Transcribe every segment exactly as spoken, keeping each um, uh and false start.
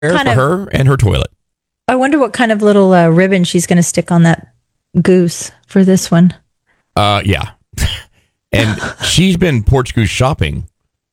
kind for of, her and her toilet. I wonder what kind of little uh, ribbon she's going to stick on that goose for this one. Uh, yeah. And she's been porch goose shopping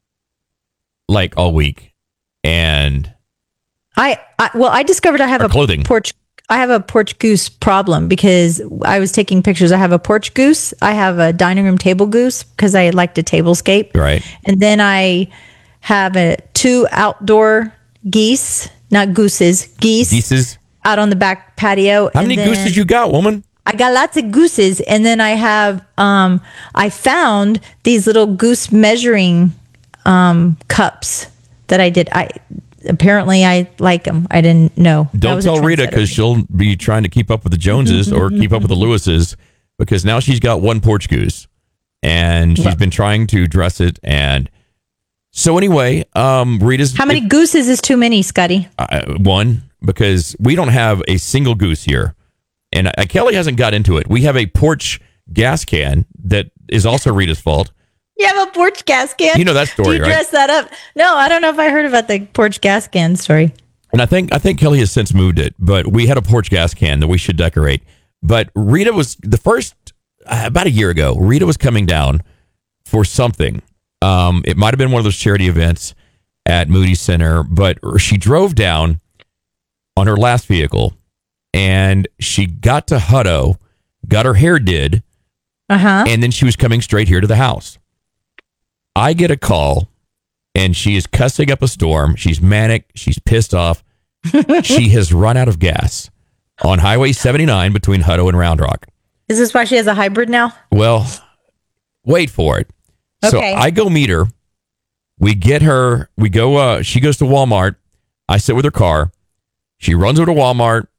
like all week. And I, I well, I discovered I have a clothing. porch. I have a porch goose problem because I was taking pictures. I have a porch goose. I have a dining room table goose because I like to tablescape. Right. And then I have a two outdoor geese, not gooses, geese. Geeses. Out on the back patio. How many gooses you got, woman? I got lots of gooses. And then I have, um, I found these little goose measuring um, cups that I did. I apparently I like them. I didn't know. Don't tell Rita because she'll be trying to keep up with the Joneses or keep up with the Lewises because now she's got one porch goose and she's yeah. been trying to dress it. And so anyway, um, Rita's. How many it, gooses is too many, Scotty? Uh, one, because we don't have a single goose here. And uh, Kelly hasn't got into it. We have a porch gas can that is also Rita's fault. You have a porch gas can? You know that story, right? Do you right? dress that up? No, I don't know if I heard about the porch gas can story. And I think I think Kelly has since moved it, but we had a porch gas can that we should decorate. But Rita was the first uh, about a year ago. Rita was coming down for something. Um, it might have been one of those charity events at Moody Center, but she drove down on her last vehicle, and she got to Hutto, got her hair did, uh-huh. and then she was coming straight here to the house. I get a call, and she is cussing up a storm. She's manic. She's pissed off. She has run out of gas on Highway seventy-nine between Hutto and Round Rock. Is this why she has a hybrid now? Well, wait for it. Okay. So I go meet her. We get her. We go. Uh, she goes to Walmart. I sit with her car. She runs over to Walmart,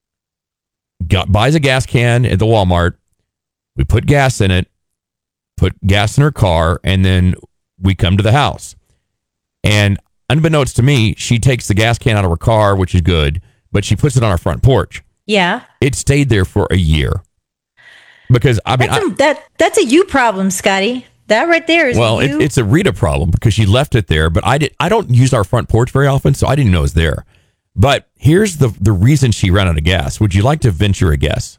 got, buys a gas can at the Walmart. We put gas in it, put gas in her car, and then we come to the house. And unbeknownst to me, she takes the gas can out of her car, which is good, but she puts it on our front porch. Yeah. It stayed there for a year. Because, I mean... That's, a, I, that, that's a you problem, Scotty. That right there is well, you. It, it's a Rita problem because she left it there, but I, did, I don't use our front porch very often, so I didn't know it was there. But here's the the reason she ran out of gas. Would you like to venture a guess?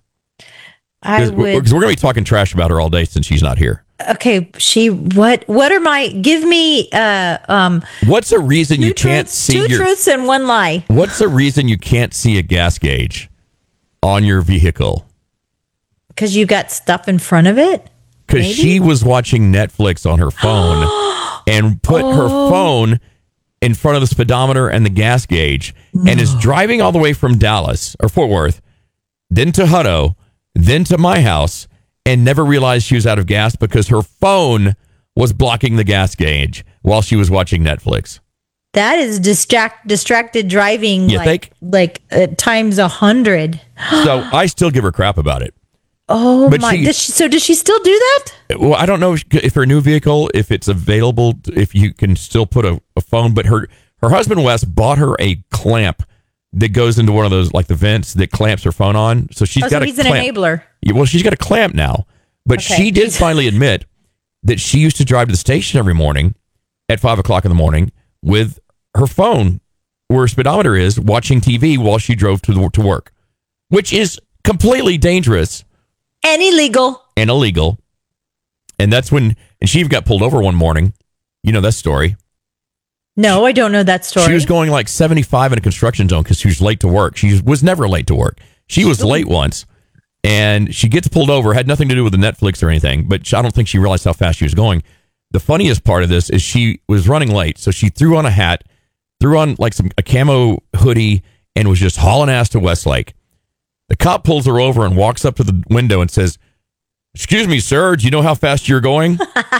I would. Because we're going to be talking trash about her all day since she's not here. Okay, she. What? What are my? Give me. Uh, um. What's a reason you truths, can't see two your, truths and one lie? What's a reason you can't see a gas gauge on your vehicle? Because you got stuff in front of it. Because she was watching Netflix on her phone and put oh. her phone in front of the speedometer and the gas gauge no. and is driving all the way from Dallas or Fort Worth, then to Hutto, then to my house, and never realized she was out of gas because her phone was blocking the gas gauge while she was watching Netflix. That is distract distracted driving. You like, think? Like uh, times a hundred. So I still give her crap about it. Oh but my! She, does she, so does she still do that? Well, I don't know if, if her new vehicle, if it's available, if you can still put a, a phone. But her her husband Wes bought her a clamp that goes into one of those like the vents that clamps her phone on. So she's oh, got so a he's clamp. an enabler. Yeah, well, she's got a clamp now, but okay. she did finally admit that she used to drive to the station every morning at five o'clock in the morning with her phone where her speedometer is, watching T V while she drove to the, to work, which is completely dangerous. And illegal. And illegal. And that's when, and she got pulled over one morning. You know that story. No, I don't know that story. She was going like seventy-five in a construction zone because she was late to work. She was never late to work. She was late once, and she gets pulled over. Had nothing to do with the Netflix or anything, but I don't think she realized how fast she was going. The funniest part of this is she was running late, so she threw on a hat, threw on like some a camo hoodie, and was just hauling ass to Westlake. The cop pulls her over and walks up to the window and says, "Excuse me, sir, do you know how fast you're going?"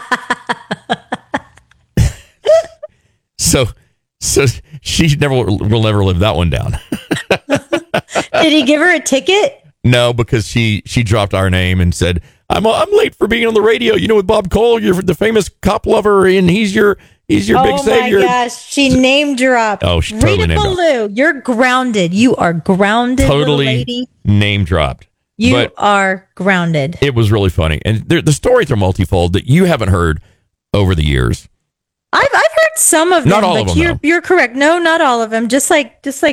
so, so she never will never live that one down. Did he give her a ticket? No, because she she dropped our name and said, "I'm I'm late for being on the radio. You know, with Bob Cole, you're the famous cop lover, and he's your he's your oh big savior." Oh my gosh, she so, name dropped. Oh, she totally Rita name Ballou, dropped. You're grounded. You are grounded. Totally little lady. Name dropped. You but are grounded. It was really funny, and the stories are multifold that you haven't heard over the years. I've I've heard some of them. Not all but of them, You're though. you're correct. No, not all of them. Just like just like